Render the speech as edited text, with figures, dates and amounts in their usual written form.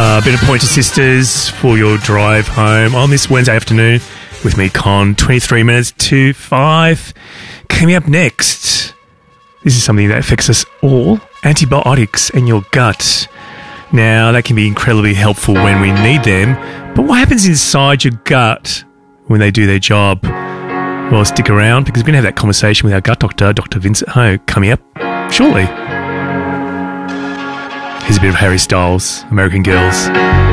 A bit of Pointer Sisters for your drive home on this Wednesday afternoon with me, Con. 23 minutes to 5. Coming up next, this is something that affects us all. Antibiotics in your gut. Now, that can be incredibly helpful when we need them, but what happens inside your gut when they do their job? Well, stick around because we're going to have that conversation with our gut doctor, Dr. Vincent Ho, coming up shortly. Here's a bit of Harry Styles, American Girls.